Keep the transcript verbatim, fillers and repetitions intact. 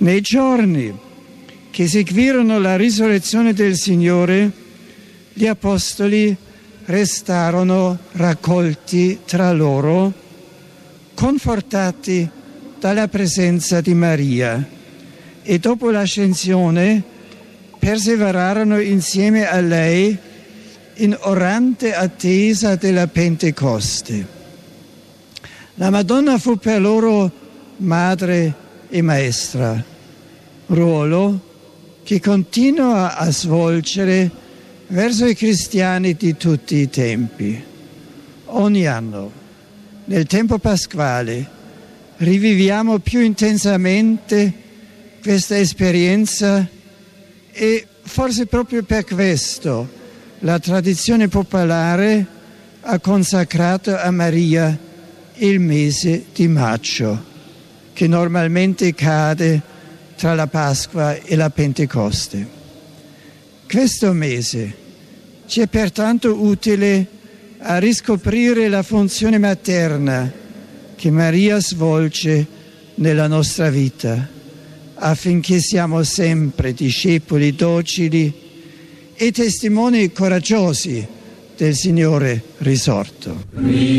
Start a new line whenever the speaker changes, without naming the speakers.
Nei giorni che seguirono la risurrezione del Signore, gli apostoli restarono raccolti tra loro, confortati dalla presenza di Maria, e dopo l'ascensione perseverarono insieme a lei in orante attesa della Pentecoste. La Madonna fu per loro madre e maestra, ruolo che continua a svolgere verso i cristiani di tutti i tempi. Ogni anno, nel tempo pasquale, riviviamo più intensamente questa esperienza e forse proprio per questo la tradizione popolare ha consacrato a Maria il mese di maggio, che normalmente cade tra la Pasqua e la Pentecoste. Questo mese ci è pertanto utile a riscoprire la funzione materna che Maria svolge nella nostra vita, affinché siamo sempre discepoli docili e testimoni coraggiosi del Signore risorto.